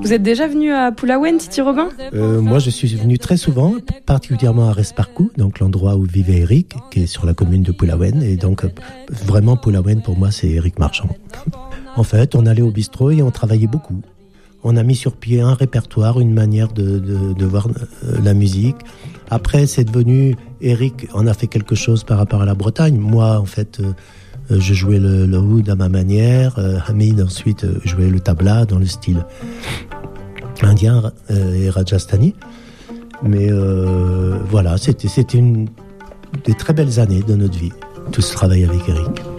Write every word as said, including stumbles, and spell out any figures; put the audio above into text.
Vous êtes déjà venu à Pulawen, Titi Robin ? euh, Moi, je suis venu très souvent, particulièrement à Resparcou, donc l'endroit où vivait Eric, qui est sur la commune de Pulawen. Et donc, vraiment, Pulawen, pour moi, c'est Eric Marchand. En fait, on allait au bistrot et on travaillait beaucoup. On a mis sur pied un répertoire, une manière de, de, de voir la musique. Après, c'est devenu... Eric en a fait quelque chose par rapport à la Bretagne. Moi, en fait, euh, je jouais le, le oud à ma manière. Euh, Hamid, ensuite, euh, jouait le tabla dans le style indien euh, et rajasthani. Mais euh, voilà, c'était, c'était une des très belles années de notre vie, tout ce travail avec Eric.